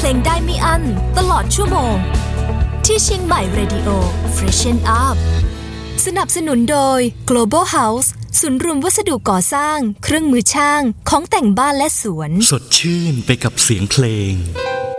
ลงได้ไม่อั้นตลอดชั่วโมงที่เชียงใหม่ Radio Freshen Up สนับสนุนโดย Global House ศูนย์รวมวัสดุก่อสร้างเครื่องมือช่างของแต่งบ้านและสวนสดชื่นไปกับเสียงเพลง